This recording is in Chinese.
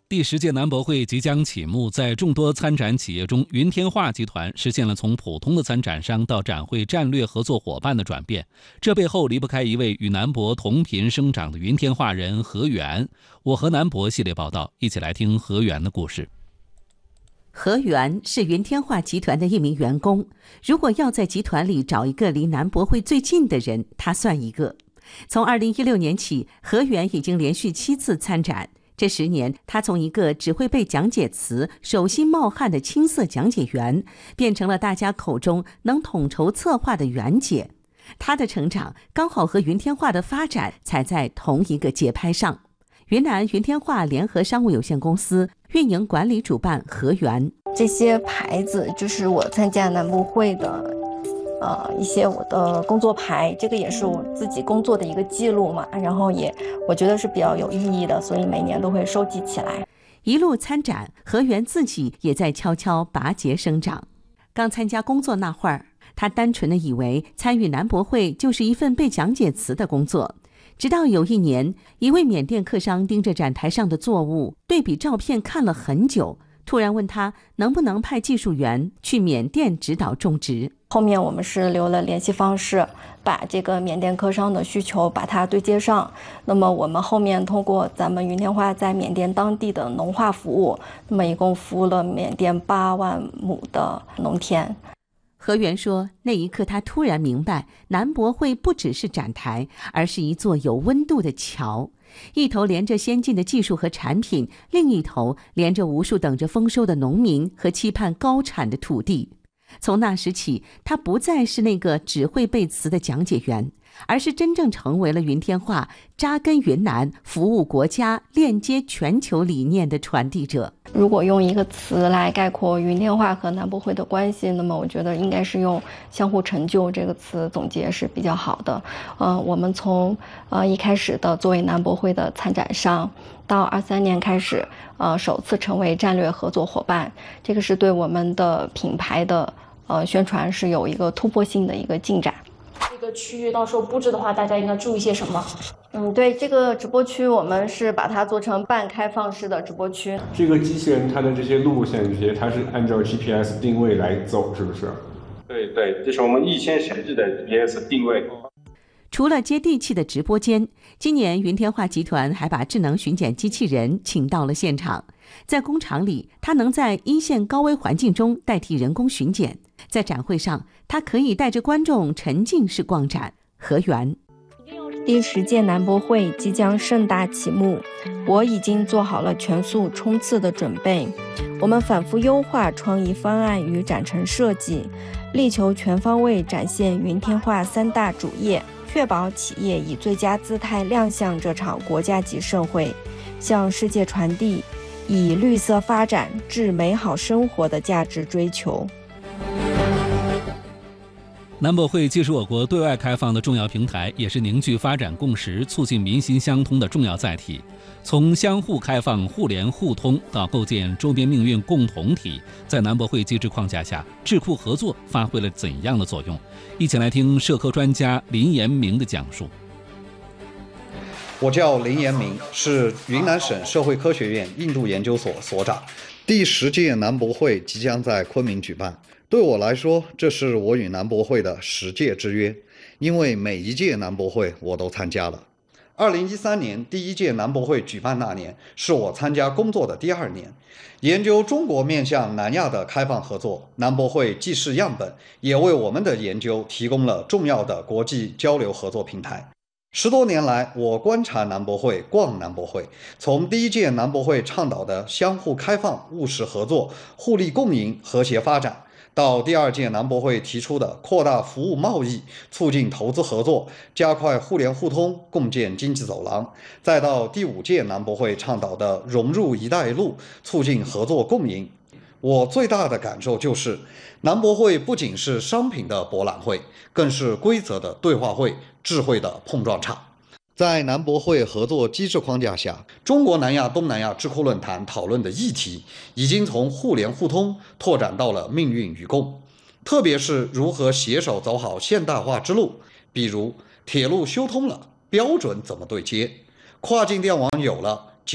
第10届南博会即将启幕，在众多参展企业中，云天化集团实现了从普通的参展商到展会战略合作伙伴的转变。这背后离不开一位与南博同频生长的云天化人何源。我和南博系列报道，一起来听何源的故事。 何源是云天化集团的一名员工，如果要在集团里找一个离南博会最近的人，他算一个。从2016年起，何源已经连续7次参展。这10年，他从一个只会背讲解词、手心冒汗的青涩讲解员，变成了大家口中能统筹策划的源姐。他的成长刚好和云天化的发展踩在同一个节拍上。云南云天化联合商务有限公司运营管理主办何源， 这些牌子就是我参加南博会的一些我的工作牌，这个也是我自己工作的一个记录嘛，然后我觉得是比较有意义的，所以每年都会收集起来。 一路参展，何源自己也在悄悄拔节生长。刚参加工作那会儿，他单纯的以为参与南博会就是一份背讲解词的工作。直到有一年，一位缅甸客商盯着展台上的作物，对比照片看了很久，突然问他能不能派技术员去缅甸指导种植。 后面我们是留了联系方式，把这个缅甸客商的需求把它对接上。那么我们后面通过咱们云天化在缅甸当地的农化服务，那么一共服务了缅甸8万亩的农田。 何源说，那一刻他突然明白，南博会不只是展台，而是一座有温度的桥，一头连着先进的技术和产品，另一头连着无数等着丰收的农民和期盼高产的土地。从那时起，他不再是那个只会背词的讲解员，而是真正成为了云天化扎根云南、服务国家、链接全球理念的传递者。 如果用一个词来概括云天化和南博会的关系，那么我觉得应该是用相互成就这个词总结是比较好的。我们从一开始的作为南博会的参展商，到23年开始首次成为战略合作伙伴，这个是对我们的品牌的宣传是有一个突破性的一个进展。 这个区域到时候布置的话，大家应该注意些什么？ 对，这个直播区我们是把它做成半开放式的直播区。 这个机器人它的这些路线它是按照 GPS 定位来走，是不是？ 对，这是我们预先选制的 GPS 定位。 除了接地气的直播间，今年云天化集团还把智能巡检机器人请到了现场。在工厂里，它能在一线高危环境中代替人工巡检；在展会上，它可以带着观众沉浸式逛展。何源， 第10届南博会即将盛大启幕，我已经做好了全速冲刺的准备。我们反复优化创意方案与展陈设计，力求全方位展现云天化3大主业，确保企业以最佳姿态亮相这场国家级盛会，向世界传递以绿色发展致美好生活的价值追求。 南博会既是我国对外开放的重要平台，也是凝聚发展共识、促进民心相通的重要载体。从相互开放、互联互通到构建周边命运共同体，在南博会机制框架下，智库合作发挥了怎样的作用？一起来听社科专家林延明的讲述。 我叫林延明，是云南省社会科学院印度研究所所长。第10届南博会即将在昆明举办，对我来说，这是我与南博会的10届之约，因为每一届南博会我都参加了。2013年第1届南博会举办那年，是我参加工作的第2年。研究中国面向南亚的开放合作，南博会既是样本，也为我们的研究提供了重要的国际交流合作平台。10多年来，我观察南博会、逛南博会，从第1届南博会倡导的相互开放、务实合作、互利共赢、和谐发展，到第2届南博会提出的扩大服务贸易、促进投资合作、加快互联互通、共建经济走廊，再到第5届南博会倡导的融入“一带一路”、促进合作共赢。我最大的感受就是，南博会不仅是商品的博览会，更是规则的对话会、智慧的碰撞场。在南博会合作机制框架下，中国南亚、东南亚智库论坛讨论的议题已经从互联互通拓展到了命运与共，特别是如何携手走好现代化之路，比如铁路修通了，标准怎么对接？跨境电网有了，